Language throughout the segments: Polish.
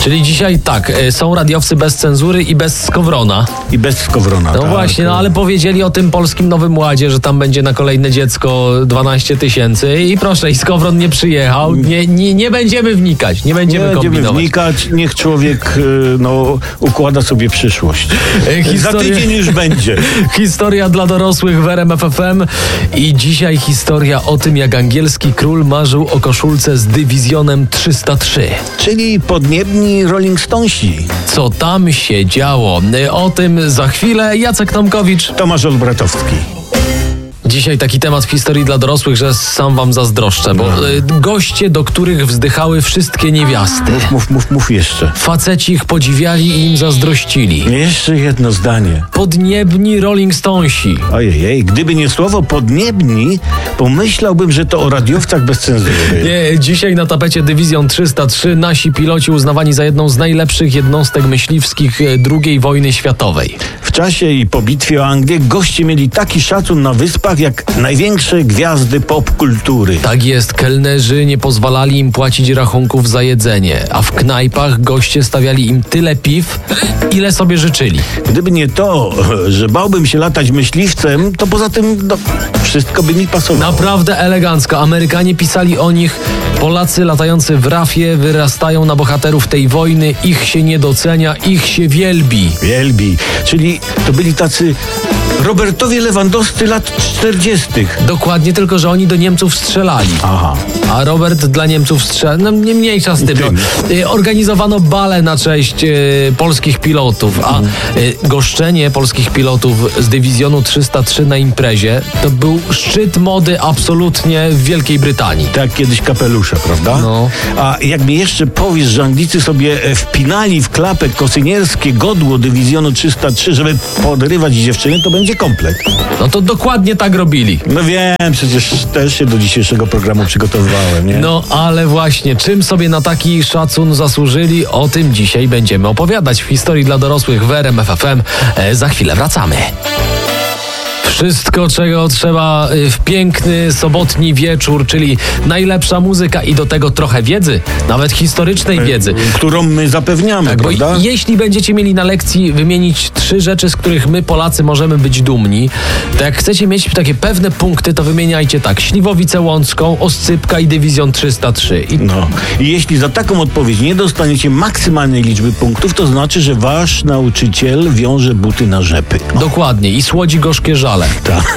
Czyli dzisiaj tak, są radiowcy bez cenzury i bez Skowrona. I bez Skowrona, No tak. właśnie, no ale powiedzieli o tym Polskim Nowym Ładzie, że tam będzie na kolejne dziecko 12 000 i proszę, i Skowron nie przyjechał. Nie będziemy wnikać, nie będziemy kombinować. Wnikać, niech człowiek układa sobie przyszłość. Za tydzień już będzie. Historia dla dorosłych w RMF FM i dzisiaj historia o tym, jak angielski król marzył o koszulce z dywizjonem 303. Czyli podniebni Rolling Stonesi. Co tam się działo? O tym za chwilę. Jacek Tomkowicz. Tomasz Olbratowski. Dzisiaj taki temat w historii dla dorosłych, że sam wam zazdroszczę, bo goście, do których wzdychały wszystkie niewiasty. Mów jeszcze. Faceci ich podziwiali i im zazdrościli. Jeszcze jedno zdanie. Podniebni Rolling Stonesi. Ojej, gdyby nie słowo podniebni, pomyślałbym, że to o radiowcach bez cenzury. Nie, dzisiaj na tapecie Dywizjon 303 nasi piloci uznawani za jedną z najlepszych jednostek myśliwskich II wojny światowej. W czasie i po bitwie o Anglię goście mieli taki szacun na wyspach jak największe gwiazdy popkultury. Tak jest, kelnerzy nie pozwalali im płacić rachunków za jedzenie, a w knajpach goście stawiali im tyle piw, ile sobie życzyli. Gdyby nie to, że bałbym się latać myśliwcem, to poza tym wszystko by mi pasowało. Naprawdę elegancko. Amerykanie pisali o nich: Polacy latający w rafie wyrastają na bohaterów tej wojny, ich się nie docenia, ich się wielbi. Wielbi, czyli to byli tacy Robertowie Lewandowscy lat 40. Dokładnie, tylko że oni do Niemców strzelali. Aha. A Robert dla Niemców strzelał. No nie mniejsza z tym. Organizowano bale na cześć polskich pilotów, a goszczenie polskich pilotów z dywizjonu 303 na imprezie to był szczyt mody absolutnie w Wielkiej Brytanii. Tak kiedyś kapelusze, prawda? No. A jak mi jeszcze powiesz, że Anglicy sobie wpinali w klapę kosynierskie godło dywizjonu 303, żeby podrywać dziewczyny, to będzie komplet. No to dokładnie tak robili. No wiem, przecież też się do dzisiejszego programu przygotowywałem, nie? No ale właśnie, czym sobie na taki szacun zasłużyli, o tym dzisiaj będziemy opowiadać w historii dla dorosłych w RMF FM. Za chwilę wracamy. Wszystko, czego trzeba w piękny, sobotni wieczór, czyli najlepsza muzyka i do tego trochę wiedzy, nawet historycznej wiedzy. Którą my zapewniamy, Tak, prawda? bo jeśli będziecie mieli na lekcji wymienić 3 rzeczy, z których my Polacy możemy być dumni, to jak chcecie mieć takie pewne punkty, to wymieniajcie tak: Śliwowicę Łącką, Oscypka i Dywizjon 303. I jeśli za taką odpowiedź nie dostaniecie maksymalnej liczby punktów, to znaczy, że wasz nauczyciel wiąże buty na rzepy. Dokładnie. I słodzi gorzkie żale. Tak.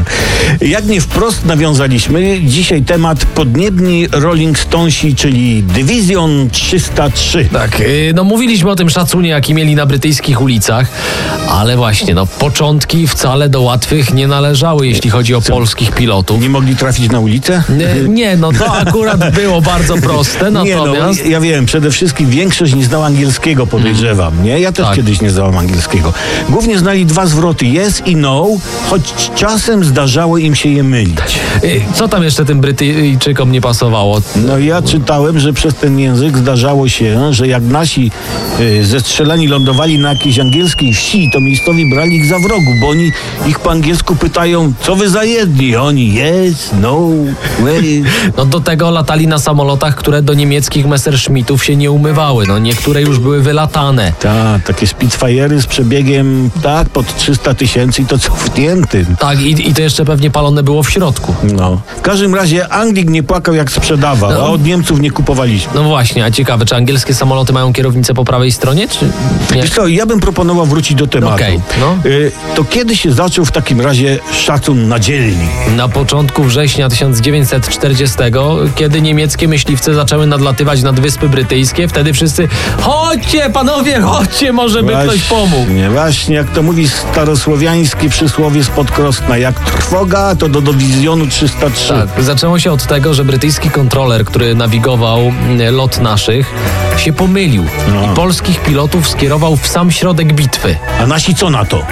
Jak nie wprost nawiązaliśmy, dzisiaj temat podniebni Rolling Stonesi, czyli Dywizjon 303. Tak, no mówiliśmy o tym szacunie, jaki mieli na brytyjskich ulicach, ale właśnie, początki wcale do łatwych nie należały, jeśli chodzi o polskich pilotów. Nie mogli trafić na ulicę? Nie, to akurat było bardzo proste, natomiast... ja wiem, przede wszystkim większość nie znała angielskiego, podejrzewam, nie? Ja też kiedyś nie znałem angielskiego. Głównie znali 2 zwroty, yes i no, choć czasem zdarzało im się je mylić. Co tam jeszcze tym Brytyjczykom nie pasowało? No ja czytałem, że przez ten język zdarzało się, że jak nasi zestrzeleni lądowali na jakiejś angielskiej wsi, to miejscowi brali ich za wrogu, bo oni ich po angielsku pytają, co wy za jedni? Oni yes, no, where. No do tego latali na samolotach, które do niemieckich Messerschmittów się nie umywały. No niektóre już były wylatane. Tak, takie Spitfire'y z przebiegiem pod 300 000 i to cofniętym. Tak, i to jeszcze pewnie palone było w środku. No. W każdym razie Anglik nie płakał, jak sprzedawał, a od Niemców nie kupowaliśmy. No właśnie, a ciekawe, czy angielskie samoloty mają kierownicę po prawej stronie, czy nie? Wiesz co, ja bym proponował wrócić do tematu. Okej, no. To kiedy się zaczął w takim razie szacun na dzielni? Na początku września 1940, kiedy niemieckie myśliwce zaczęły nadlatywać nad Wyspy Brytyjskie, wtedy wszyscy: chodźcie panowie, chodźcie, może by ktoś pomógł. Właśnie, jak to mówi starosłowiańskie przysłowie spod Krosna, jak trwoga, to do dywizjonu 303. Tak, zaczęło się od tego, że brytyjski kontroler, który nawigował lot naszych, się pomylił i polskich pilotów skierował w sam środek bitwy. A nasi co na to?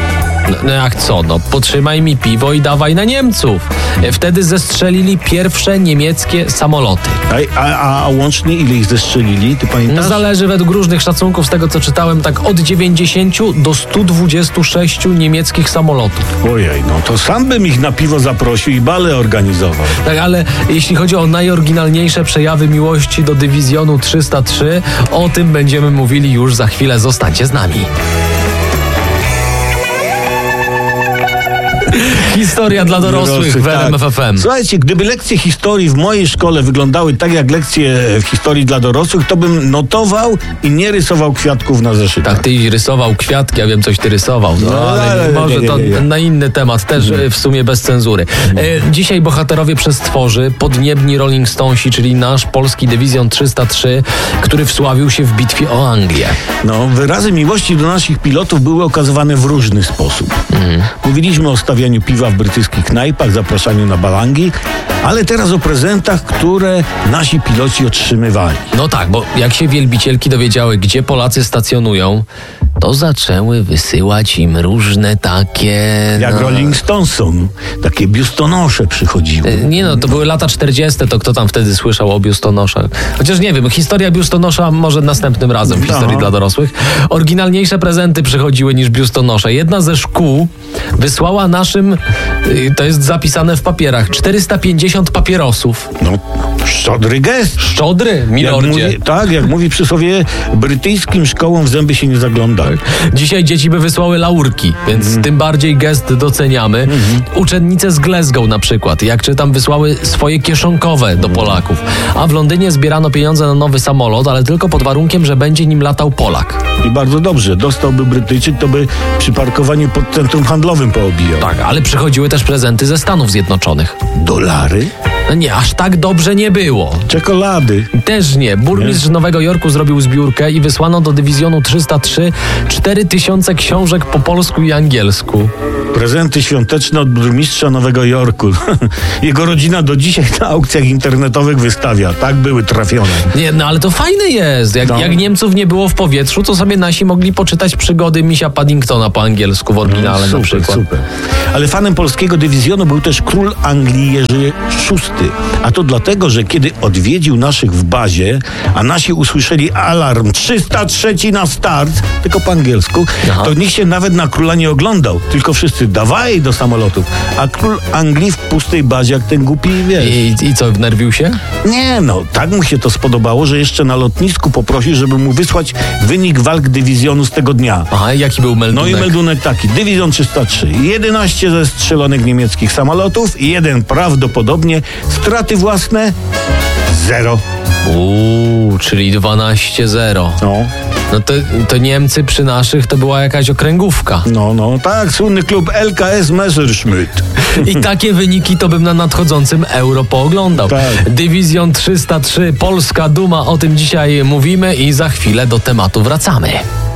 No jak co? No potrzymaj mi piwo i dawaj na Niemców. Wtedy zestrzelili pierwsze niemieckie samoloty. A łącznie ile ich zestrzelili? Ty pamiętasz? No zależy według różnych szacunków, z tego co czytałem, tak od 90 do 126 niemieckich samolotów. Ojej, no to sam bym ich na piwo zaprosił i balę organizował. Tak, ale jeśli chodzi o najoryginalniejsze przejawy miłości do dywizjonu 303, o tym będziemy mówili już za chwilę. Zostańcie z nami. Historia dla dorosłych w RMF FM. Słuchajcie, gdyby lekcje historii w mojej szkole wyglądały tak jak lekcje w historii dla dorosłych, to bym notował i nie rysował kwiatków na zeszytach. Tak, ty rysował kwiatki, ja wiem, coś ty rysował. No, ale może to na inny temat, też w sumie bez cenzury. Dzisiaj bohaterowie przestworzy, podniebni Rolling Stonesi, czyli nasz polski dywizjon 303, który wsławił się w bitwie o Anglię. No, wyrazy miłości do naszych pilotów były okazywane w różny sposób. Mówiliśmy o stawianiu piwa w brytyjskich knajpach, zapraszaniu na balangi, ale teraz o prezentach, które nasi piloci otrzymywali. No tak, bo jak się wielbicielki dowiedziały, gdzie Polacy stacjonują, to zaczęły wysyłać im różne takie... Jak Rolling Stonesom, takie biustonosze przychodziły. Nie no, to były lata 40, to kto tam wtedy słyszał o biustonoszach? Chociaż nie wiem, historia biustonosza może następnym razem w historii dla dorosłych. Oryginalniejsze prezenty przychodziły niż biustonosze. Jedna ze szkół wysłała naszym, to jest zapisane w papierach, 450 papierosów. No, szczodry gest. Szczodry, milordzie. Jak mówi przysłowie, brytyjskim szkołom w zęby się nie zagląda. Dzisiaj dzieci by wysłały laurki, więc tym bardziej gest doceniamy. Uczennice z Glasgow na przykład, jak czytam, wysłały swoje kieszonkowe do Polaków. A w Londynie zbierano pieniądze na nowy samolot, ale tylko pod warunkiem, że będzie nim latał Polak. I bardzo dobrze. Dostałby Brytyjczyk, to by przy parkowaniu pod centrum handlowym poobijał. Tak, ale przychodziły też prezenty ze Stanów Zjednoczonych. Dolary? No nie, aż tak dobrze nie było. Czekolady? Też nie. Burmistrz Nowego Jorku zrobił zbiórkę i wysłano do dywizjonu 303 4000 książek po polsku i angielsku. Prezenty świąteczne od burmistrza Nowego Jorku. Jego rodzina do dzisiaj na aukcjach internetowych wystawia. Tak były trafione. Nie, no ale to fajne jest. Jak Niemców nie było w powietrzu, to sobie nasi mogli poczytać przygody misia Paddingtona po angielsku w oryginale na przykład. Super. Ale fanem polskiego dywizjonu był też król Anglii Jerzy VI. A to dlatego, że kiedy odwiedził naszych w bazie, a nasi usłyszeli alarm 303 na start, tylko po angielsku, to nikt się nawet na króla nie oglądał, tylko wszyscy dawaj do samolotów. A król Anglii w pustej bazie, jak ten głupi, wiesz. I co, wnerwił się? Nie, no, tak mu się to spodobało, że jeszcze na lotnisku poprosił, żeby mu wysłać wynik walk dywizjonu z tego dnia. Aha, i jaki był meldunek? No i meldunek taki, dywizjon 303, 11 zestrzelonych niemieckich samolotów i 1 prawdopodobnie, straty własne 0. Czyli 12-0. No to Niemcy przy naszych to była jakaś okręgówka. No, tak, słynny klub LKS Messerschmitt. I takie wyniki to bym na nadchodzącym Euro pooglądał. Tak. Dywizjon 303, Polska Duma, o tym dzisiaj mówimy i za chwilę do tematu wracamy.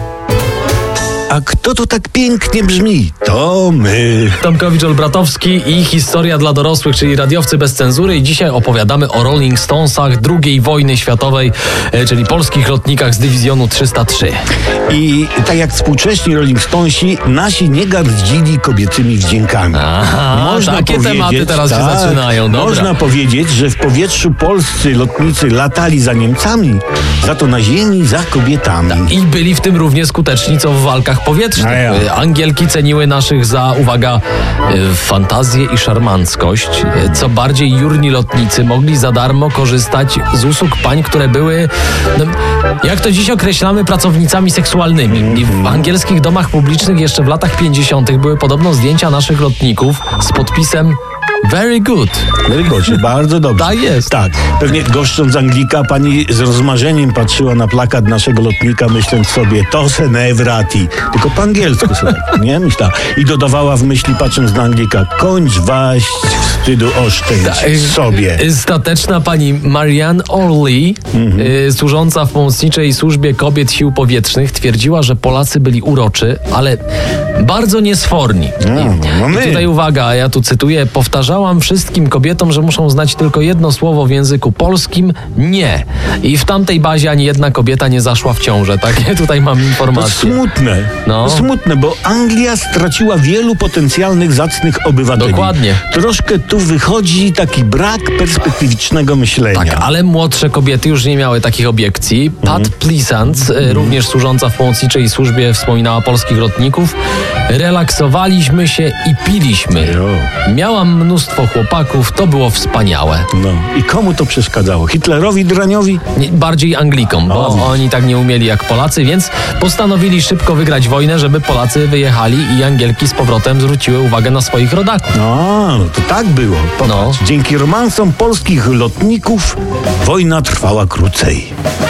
A kto to tak pięknie brzmi? To my. Tomkowicz-Olbratowski i historia dla dorosłych, czyli radiowcy bez cenzury. I dzisiaj opowiadamy o Rolling Stonesach II wojny światowej, czyli polskich lotnikach z dywizjonu 303. I tak jak współcześni Rolling Stonesi, nasi nie gardzili kobiecymi wdziękami. Takie tematy teraz się zaczynają. Dobra. Można powiedzieć, że w powietrzu polscy lotnicy latali za Niemcami, za to na ziemi za kobietami. I byli w tym równie skuteczni, co w walkach powietrznych. Angielki ceniły naszych za, uwaga, fantazję i szarmanckość. Co bardziej, jurni lotnicy mogli za darmo korzystać z usług pań, które były, jak to dziś określamy, pracownicami seksualnymi. I w angielskich domach publicznych jeszcze w latach 50. były podobno zdjęcia naszych lotników z podpisem Very good. Very good, bardzo dobrze. Tak jest. Tak. Pewnie goszcząc Anglika, pani z rozmarzeniem patrzyła na plakat naszego lotnika, myśląc sobie, to se ne vrati. Tylko po angielsku sobie, nie? Myślała. I dodawała w myśli, patrząc na Anglika, kończ waść, wstydu oszczędź sobie. Stateczna pani Marianne Orley, służąca w pomocniczej służbie kobiet sił powietrznych, twierdziła, że Polacy byli uroczy, ale bardzo niesforni. No my. I tutaj uwaga, ja tu cytuję, powtarzam powtarzałam wszystkim kobietom, że muszą znać tylko jedno słowo w języku polskim – nie. I w tamtej bazie ani jedna kobieta nie zaszła w ciążę. Takie tutaj mam To informacje. smutne. No. To smutne, bo Anglia straciła wielu potencjalnych, zacnych obywateli. Dokładnie. Troszkę tu wychodzi taki brak perspektywicznego myślenia. Tak, ale młodsze kobiety już nie miały takich obiekcji. Pat Pleasant, również służąca w pomocniczej służbie, wspominała polskich lotników. Relaksowaliśmy się i piliśmy. Jo. Miałam mnóstwo chłopaków, to było wspaniałe. No. I komu to przeszkadzało? Hitlerowi, draniowi? Bardziej Anglikom, bo widzisz. oni tak nie umieli jak Polacy, więc postanowili szybko wygrać wojnę, żeby Polacy wyjechali i Angielki z powrotem zwróciły uwagę na swoich rodaków. No to tak było. Popatrz. No. Dzięki romansom polskich lotników wojna trwała krócej.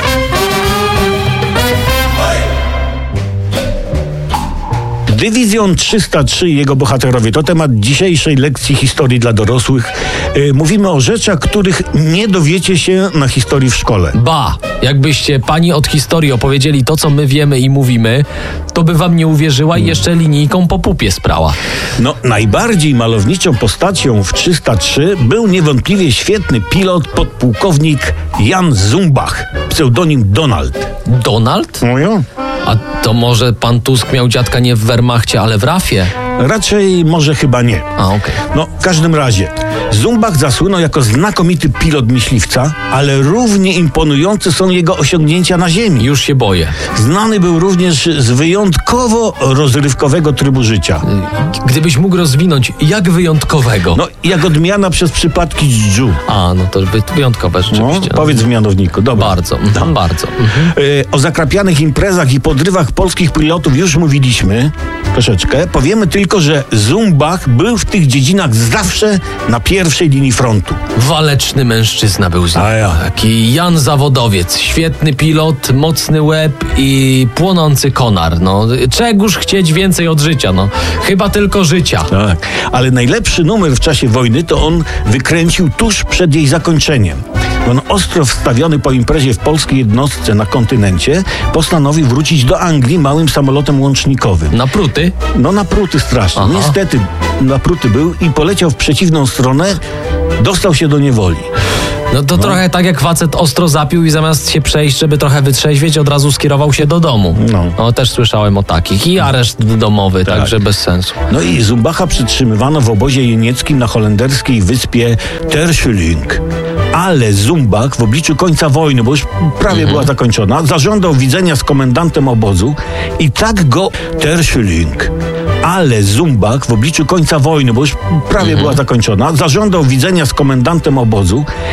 Dywizjon 303 i jego bohaterowie to temat dzisiejszej lekcji historii dla dorosłych. Mówimy o rzeczach, których nie dowiecie się na historii w szkole. Ba, jakbyście pani od historii opowiedzieli to, co my wiemy i mówimy, to by wam nie uwierzyła i jeszcze linijką po pupie sprała. No, najbardziej malowniczą postacią w 303 był niewątpliwie świetny pilot, podpułkownik Jan Zumbach, pseudonim Donald. Donald? No ja? A to może pan Tusk miał dziadka nie w Wehrmachcie, ale w RAF-ie? Raczej może chyba nie. A, okej. No, w każdym razie, Zumbach zasłynął jako znakomity pilot myśliwca, ale równie imponujące są jego osiągnięcia na ziemi. Już się boję. Znany był również z wyjątkowo rozrywkowego trybu życia. Gdybyś mógł rozwinąć, jak wyjątkowego? No, jak odmiana przez przypadki dżdżu. A, no to wyjątkowe No, rzeczywiście. powiedz w mianowniku. Dobra. Bardzo, bardzo. O zakrapianych imprezach i podrywach polskich pilotów już mówiliśmy troszeczkę. Powiemy tylko, że Zumbach był w tych dziedzinach zawsze na pierwszej linii frontu. Waleczny mężczyzna był z nim. A ja. Taki Jan Zawodowiec. Świetny pilot, mocny łeb i płonący konar. No, czegóż chcieć więcej od życia? No, chyba tylko życia. Tak, ale najlepszy numer w czasie wojny to on wykręcił tuż przed jej zakończeniem. On ostro wstawiony po imprezie w polskiej jednostce na kontynencie postanowił wrócić do Anglii małym samolotem łącznikowym. Na pruty? No na pruty strasznie. Aha. Niestety na pruty był i poleciał w przeciwną stronę, dostał się do niewoli. No to trochę tak jak facet ostro zapił i zamiast się przejść, żeby trochę wytrzeźwieć, od razu skierował się do domu. No też słyszałem o takich. I areszt domowy, Tak. także bez sensu. No i Zumbacha przytrzymywano w obozie jenieckim na holenderskiej wyspie Terschelling. Ale Zumbach w obliczu końca wojny, bo już prawie była zakończona, zażądał widzenia z komendantem obozu i tak go Terschelling. Ale Zumbach w obliczu końca wojny, bo już prawie była zakończona, zażądał widzenia z komendantem obozu